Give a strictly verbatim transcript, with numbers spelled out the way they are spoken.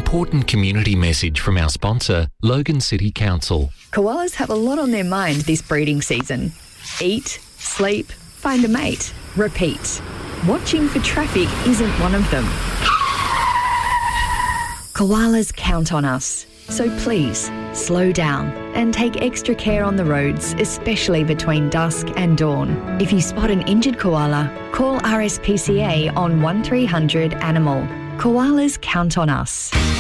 important community message from our sponsor, Logan City Council. Koalas have a lot on their mind this breeding season. Eat, sleep, find a mate, repeat. Watching for traffic isn't one of them. Koalas count on us. So please, slow down and take extra care on the roads, especially between dusk and dawn. If you spot an injured koala, call R S P C A on one three hundred animal. Koalas count on us.